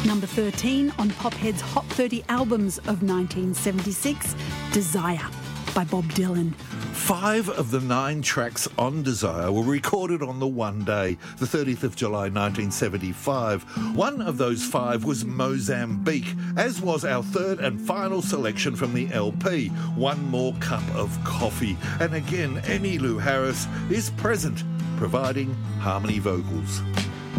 Number 13 on Pophead's Hot 30 albums of 1976, Desire by Bob Dylan. 5 of the 9 tracks on Desire were recorded on the one day, the 30th of July 1975. One of those 5 was Mozambique, as was our third and final selection from the LP, One More Cup of Coffee. And again, Emmylou Harris is present, providing harmony vocals.